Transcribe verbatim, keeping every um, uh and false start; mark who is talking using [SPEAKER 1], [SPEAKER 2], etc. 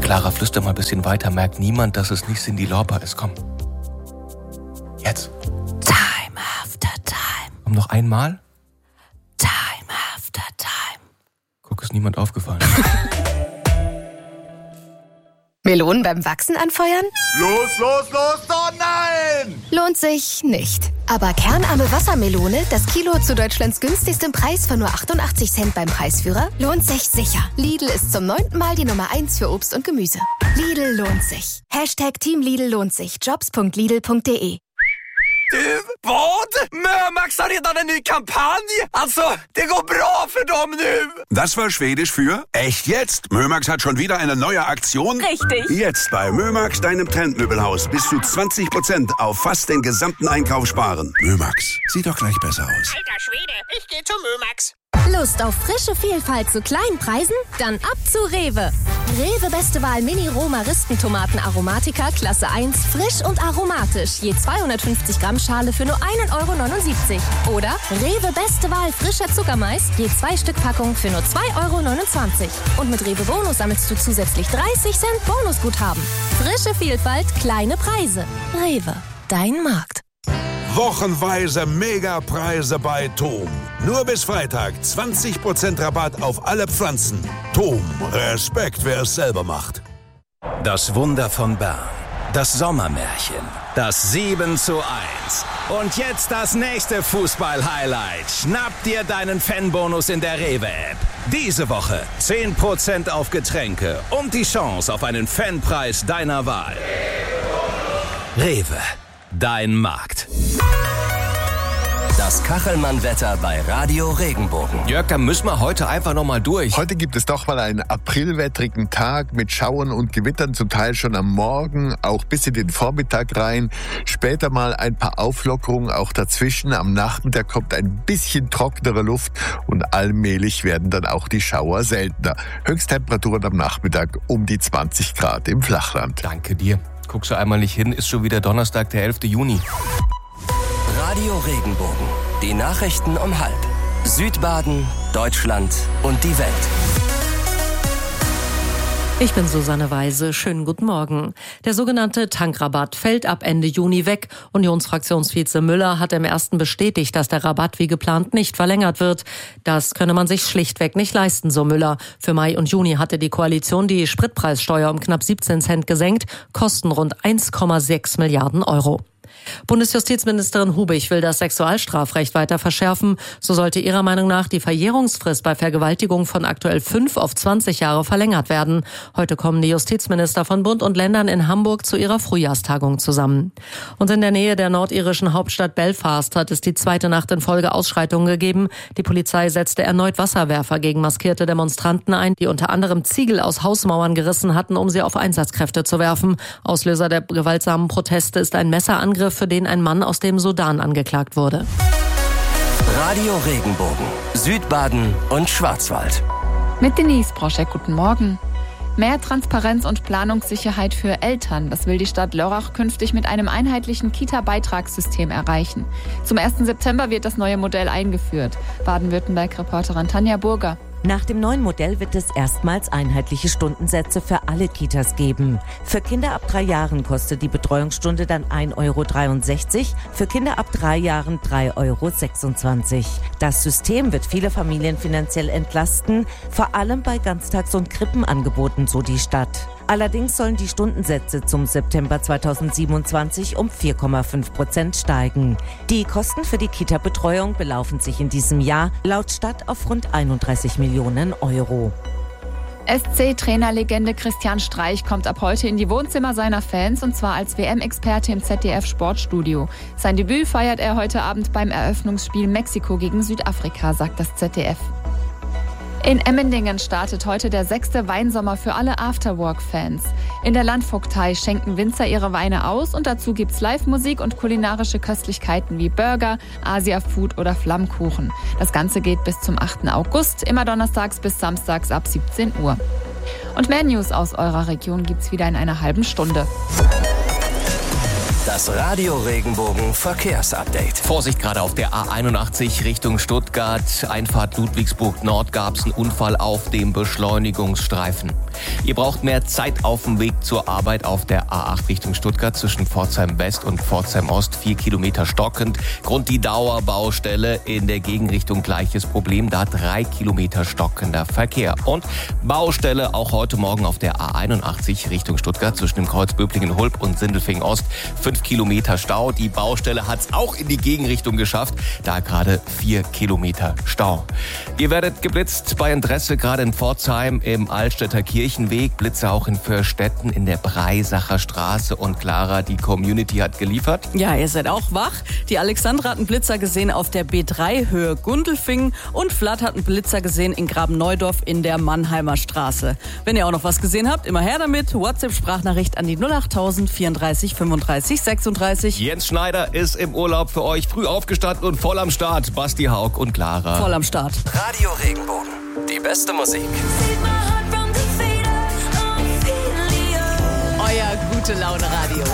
[SPEAKER 1] Clara, flüster mal ein bisschen weiter. Merkt niemand, dass es nicht Cyndi Lauper ist. Komm. Jetzt.
[SPEAKER 2] Time after time.
[SPEAKER 1] Komm, noch einmal.
[SPEAKER 2] Time after time.
[SPEAKER 1] Guck, ist niemand aufgefallen.
[SPEAKER 2] Melonen beim Wachsen anfeuern?
[SPEAKER 3] Los, los, los, oh nein!
[SPEAKER 2] Lohnt sich nicht. Aber kernarme Wassermelone, das Kilo zu Deutschlands günstigstem Preis von nur achtundachtzig Cent beim Preisführer, lohnt sich sicher. Lidl ist zum neunten Mal die Nummer eins für Obst und Gemüse. Lidl lohnt sich. Hashtag Team Lidl lohnt sich. Jobs punkt lidl punkt de.
[SPEAKER 4] Du, vad? Mömax har redan en ny kampanj! Alltså, det går bra för dem nu!
[SPEAKER 5] Das war Schwedisch für echt jetzt. Mömax hat schon wieder eine neue Aktion.
[SPEAKER 2] Richtig.
[SPEAKER 5] Jetzt bei Mömax, deinem Trendmöbelhaus, bis zu zwanzig Prozent auf fast den gesamten Einkauf sparen. Mömax, sieht doch gleich besser aus.
[SPEAKER 6] Alter Schwede, ich geh zu Mömax.
[SPEAKER 7] Lust auf frische Vielfalt zu kleinen Preisen? Dann ab zu Rewe. Rewe Beste Wahl Mini Roma-Ristentomaten Aromatica Klasse eins, frisch und aromatisch. Je zweihundertfünfzig Gramm Schale für nur ein Euro neunundsiebzig. Oder Rewe Beste Wahl frischer Zuckermais, je zwei Stück Packung für nur zwei Euro neunundzwanzig. Und mit Rewe Bonus sammelst du zusätzlich dreißig Cent Bonusguthaben. Frische Vielfalt, kleine Preise. Rewe, dein Markt.
[SPEAKER 5] Wochenweise Megapreise bei Tom. Nur bis Freitag zwanzig Prozent Rabatt auf alle Pflanzen. Tom, Respekt, wer es selber macht.
[SPEAKER 8] Das Wunder von Bern. Das Sommermärchen. Das sieben zu eins. Und jetzt das nächste Fußball-Highlight. Schnapp dir deinen Fanbonus in der Rewe-App. Diese Woche zehn Prozent auf Getränke und die Chance auf einen Fanpreis deiner Wahl. Rewe. Dein Markt.
[SPEAKER 9] Das Kachelmann-Wetter bei Radio Regenbogen.
[SPEAKER 1] Jörg, da müssen wir heute einfach noch mal durch.
[SPEAKER 10] Heute gibt es doch mal einen aprilwettrigen Tag mit Schauern und Gewittern, zum Teil schon am Morgen, auch bis in den Vormittag rein. Später mal ein paar Auflockerungen auch dazwischen. Am Nachmittag kommt ein bisschen trockenere Luft und allmählich werden dann auch die Schauer seltener. Höchsttemperaturen am Nachmittag um die zwanzig Grad im Flachland.
[SPEAKER 1] Danke dir. Guckst du einmal nicht hin, ist schon wieder Donnerstag, der elften Juni.
[SPEAKER 9] Radio Regenbogen. Die Nachrichten um halb. Südbaden, Deutschland und die Welt.
[SPEAKER 11] Ich bin Susanne Weise. Schönen guten Morgen. Der sogenannte Tankrabatt fällt ab Ende Juni weg. Unionsfraktionsvize Müller hat im ersten bestätigt, dass der Rabatt wie geplant nicht verlängert wird. Das könne man sich schlichtweg nicht leisten, so Müller. Für Mai und Juni hatte die Koalition die Spritpreissteuer um knapp siebzehn Cent gesenkt, kosten rund eins Komma sechs Milliarden Euro. Bundesjustizministerin Hubig will das Sexualstrafrecht weiter verschärfen. So sollte ihrer Meinung nach die Verjährungsfrist bei Vergewaltigung von aktuell fünf auf zwanzig Jahre verlängert werden. Heute kommen die Justizminister von Bund und Ländern in Hamburg zu ihrer Frühjahrstagung zusammen. Und in der Nähe der nordirischen Hauptstadt Belfast hat es die zweite Nacht in Folge Ausschreitungen gegeben. Die Polizei setzte erneut Wasserwerfer gegen maskierte Demonstranten ein, die unter anderem Ziegel aus Hausmauern gerissen hatten, um sie auf Einsatzkräfte zu werfen. Auslöser der gewaltsamen Proteste ist ein Messerangriff, für den ein Mann aus dem Sudan angeklagt wurde.
[SPEAKER 9] Radio Regenbogen, Südbaden und Schwarzwald.
[SPEAKER 12] Mit Denise Broschek, guten Morgen. Mehr Transparenz und Planungssicherheit für Eltern. Das will die Stadt Lörrach künftig mit einem einheitlichen Kita-Beitragssystem erreichen. Zum ersten September wird das neue Modell eingeführt. Baden-Württemberg-Reporterin Tanja Burger.
[SPEAKER 13] Nach dem neuen Modell wird es erstmals einheitliche Stundensätze für alle Kitas geben. Für Kinder ab drei Jahren kostet die Betreuungsstunde dann ein Euro dreiundsechzig, für Kinder ab drei Jahren drei Euro sechsundzwanzig. Das System wird viele Familien finanziell entlasten, vor allem bei Ganztags- und Krippenangeboten, so die Stadt. Allerdings sollen die Stundensätze zum September zweitausendsiebenundzwanzig um vier Komma fünf Prozent steigen. Die Kosten für die Kita-Betreuung belaufen sich in diesem Jahr laut Stadt auf rund einunddreißig Millionen Euro.
[SPEAKER 12] S C-Trainerlegende Christian Streich kommt ab heute in die Wohnzimmer seiner Fans, und zwar als W M-Experte im Z D F-Sportstudio. Sein Debüt feiert er heute Abend beim Eröffnungsspiel Mexiko gegen Südafrika, sagt das Z D F. In Emmendingen startet heute der sechste Weinsommer für alle Afterwork-Fans. In der Landvogtei schenken Winzer ihre Weine aus und dazu gibt's Live-Musik und kulinarische Köstlichkeiten wie Burger, Asia-Food oder Flammkuchen. Das Ganze geht bis zum achten August, immer donnerstags bis samstags ab siebzehn Uhr. Und mehr News aus eurer Region gibt's wieder in einer halben Stunde.
[SPEAKER 9] Das Radio Regenbogen Verkehrsupdate.
[SPEAKER 1] Vorsicht gerade auf der A einundachtzig Richtung Stuttgart. Einfahrt Ludwigsburg Nord gab es einen Unfall auf dem Beschleunigungsstreifen. Ihr braucht mehr Zeit auf dem Weg zur Arbeit auf der A acht Richtung Stuttgart zwischen Pforzheim West und Pforzheim Ost. Vier Kilometer stockend. Grund die Dauerbaustelle in der Gegenrichtung gleiches Problem. Da drei Kilometer stockender Verkehr. Und Baustelle auch heute Morgen auf der A einundachtzig Richtung Stuttgart zwischen dem Kreuz Böblingen-Hulp und Sindelfingen Ost. Fünf Kilometer Stau. Die Baustelle hat es auch in die Gegenrichtung geschafft. Da gerade vier Kilometer Stau. Ihr werdet geblitzt bei Interesse gerade in Pforzheim im Altstädter Kirchenweg. Blitze auch in Vörstetten in der Breisacher Straße. Und Clara, die Community hat geliefert.
[SPEAKER 14] Ja, ihr seid auch wach. Die Alexandra hat einen Blitzer gesehen auf der B drei Höhe Gundelfingen und Vlad hat einen Blitzer gesehen in Graben-Neudorf in der Mannheimer Straße. Wenn ihr auch noch was gesehen habt, immer her damit. WhatsApp-Sprachnachricht an die null acht null vierunddreißig fünfunddreißig sechsunddreißig.
[SPEAKER 1] Jens Schneider ist im Urlaub für euch. Früh aufgestanden und voll am Start. Basti Haug und Clara.
[SPEAKER 14] Voll am Start.
[SPEAKER 9] Radio Regenbogen. Die beste Musik.
[SPEAKER 14] Euer gute Laune Radio.